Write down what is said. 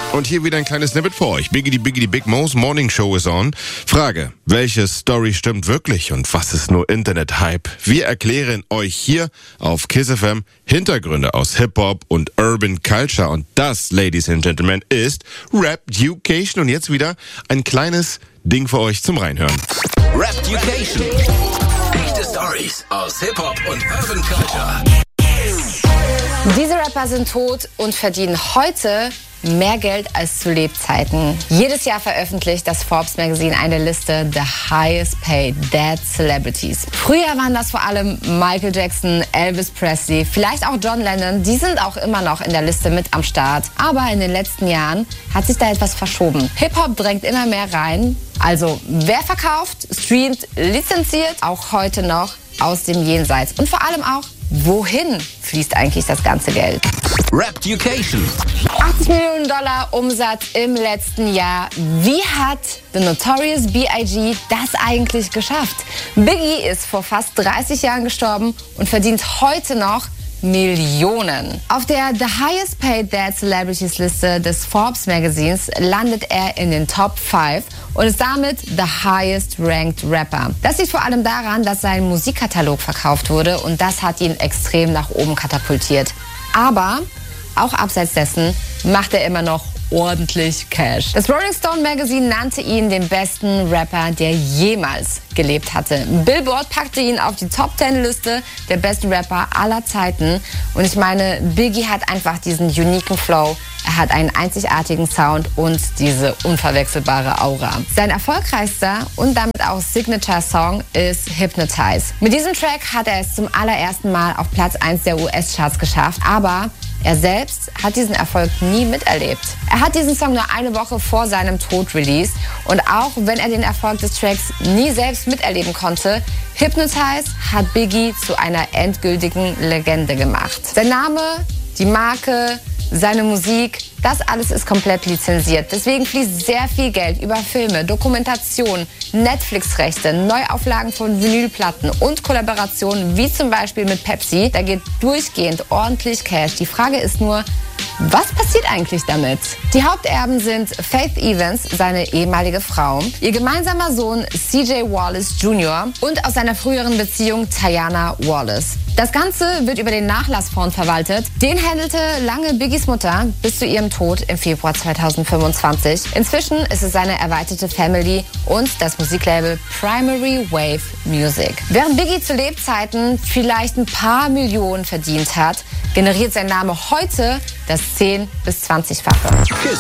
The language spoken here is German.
Und hier wieder ein kleines Snippet für euch. Biggity Big Mo's Morning Show is on. Frage, welche Story stimmt wirklich und was ist nur Internet-Hype? Wir erklären euch hier auf Kiss FM Hintergründe aus Hip-Hop und Urban Culture. Und das, Ladies and Gentlemen, ist Rap-Ducation. Und jetzt wieder ein kleines Ding für euch zum Reinhören. Rap-Ducation. Echte Stories aus Hip-Hop und Urban Culture. Diese Rapper sind tot und verdienen heute mehr Geld als zu Lebzeiten. Jedes Jahr veröffentlicht das Forbes Magazine eine Liste The Highest Paid Dead Celebrities. Früher waren das vor allem Michael Jackson, Elvis Presley, vielleicht auch John Lennon. Die sind auch immer noch in der Liste mit am Start. Aber in den letzten Jahren hat sich da etwas verschoben. Hip-Hop drängt immer mehr rein. Also wer verkauft, streamt, lizenziert, auch heute noch aus dem Jenseits. Und vor allem auch, wohin fließt eigentlich das ganze Geld? Rap-Ducation. 80 Millionen Dollar Umsatz im letzten Jahr. Wie hat The Notorious B.I.G. das eigentlich geschafft? Biggie ist vor fast 30 Jahren gestorben und verdient heute noch Millionen. Auf der The Highest Paid Dead Celebrities Liste des Forbes Magazins landet er in den Top 5 und ist damit the highest ranked Rapper. Das liegt vor allem daran, dass sein Musikkatalog verkauft wurde und das hat ihn extrem nach oben katapultiert. Aber auch abseits dessen macht er immer noch ordentlich Cash. Das Rolling Stone Magazine nannte ihn den besten Rapper, der jemals gelebt hatte. Billboard packte ihn auf die Top 10 Liste der besten Rapper aller Zeiten. Und ich meine, Biggie hat einfach diesen uniken Flow. Er hat einen einzigartigen Sound und diese unverwechselbare Aura. Sein erfolgreichster und damit auch Signature-Song ist Hypnotize. Mit diesem Track hat er es zum allerersten Mal auf Platz 1 der US-Charts geschafft, aber er selbst hat diesen Erfolg nie miterlebt. Er hat diesen Song nur eine Woche vor seinem Tod released und auch wenn er den Erfolg des Tracks nie selbst miterleben konnte, Hypnotize hat Biggie zu einer endgültigen Legende gemacht. Sein Name, die Marke, seine Musik, das alles ist komplett lizenziert. Deswegen fließt sehr viel Geld über Filme, Dokumentation, Netflix-Rechte, Neuauflagen von Vinylplatten und Kollaborationen wie zum Beispiel mit Pepsi. Da geht durchgehend ordentlich Cash. Die Frage ist nur, was passiert eigentlich damit? Die Haupterben sind Faith Evans, seine ehemalige Frau, ihr gemeinsamer Sohn CJ Wallace Jr. und aus seiner früheren Beziehung Tiana Wallace. Das Ganze wird über den Nachlassfonds verwaltet. Den handelte lange Biggies Mutter bis zu ihrem Tod im Februar 2025. Inzwischen ist es seine erweiterte Family und das Musiklabel Primary Wave Music. Während Biggie zu Lebzeiten vielleicht ein paar Millionen verdient hat, generiert sein Name heute das 10- bis 20-fache.